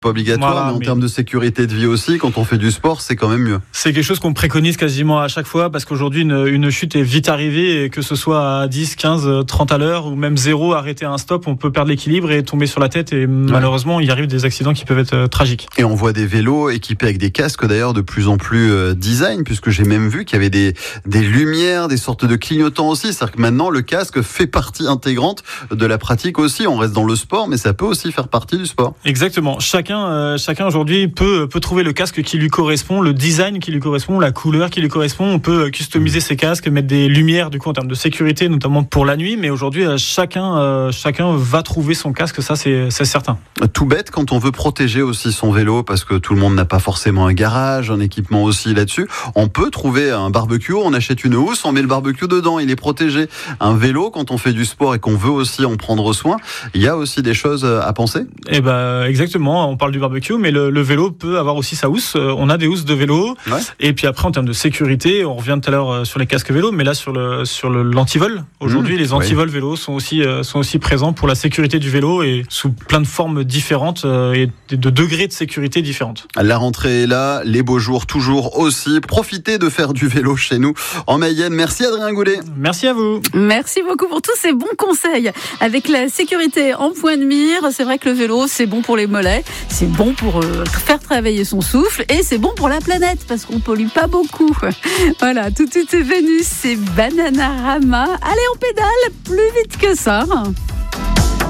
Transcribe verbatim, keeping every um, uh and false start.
pas obligatoire, Voilà, mais en mais... termes de sécurité de vie aussi, quand on fait du sport, c'est quand même mieux. C'est quelque chose qu'on préconise quasiment à chaque fois, parce qu'aujourd'hui, une, une chute est vite arrivée, et que ce soit à dix, quinze, trente à l'heure, ou même zéro, arrêter à un stop, on peut perdre l'équilibre et tomber sur la tête, et malheureusement, il arrive des accidents qui peuvent être euh, tragiques. Et on voit des vélos équipés avec des casques, d'ailleurs, de plus en plus euh, design, puisque j'ai même vu qu'il y avait des, des lumières, des sortes de clignotants aussi. C'est-à-dire que maintenant, le casque fait partie intégrante de la pratique aussi. On reste dans le sport, mais ça peut aussi faire partie du sport. Exactement. Chacun, euh, chacun aujourd'hui peut, peut trouver le casque qui lui correspond, le design qui lui correspond, la couleur qui lui correspond. On peut customiser ses casques, mettre des lumières du coup en termes de sécurité, notamment pour la nuit. Mais aujourd'hui, euh, chacun, euh, chacun va trouver son casque, ça c'est, c'est certain. Tout bête quand on veut protéger aussi son vélo, parce que tout le monde n'a pas forcément un garage, un équipement aussi là-dessus. On peut trouver un barbecue, on achète une housse, on met le barbecue dedans, il est protégé. Un vélo, quand on fait du sport et qu'on veut aussi en prendre soin, il y a aussi des choses à penser. Eh ben exactement, on parle du barbecue, mais le, le vélo peut avoir aussi sa housse. On a des housses de vélo, ouais. Et puis après en termes de sécurité, on revient tout à l'heure sur les casques vélo, mais là sur le sur le l'antivol. Aujourd'hui, mmh, les antivols oui. vélos sont aussi sont aussi présents pour la sécurité du vélo et sous plein de formes différentes et de degrés de sécurité différentes. La rentrée est là, les beaux jours toujours aussi. Profitez de faire du vélo chez nous en Mayenne. Merci Adrien Goulet. Merci à vous. Merci beaucoup pour tous ces bons conseils. Avec la sécurité en point de mire, c'est vrai que le vélo, c'est bon pour les mollets, c'est bon pour euh, faire travailler son souffle et c'est bon pour la planète parce qu'on pollue pas beaucoup. Voilà, tout de suite c'est Vénus, c'est Bananarama. Allez, on pédale plus vite que ça.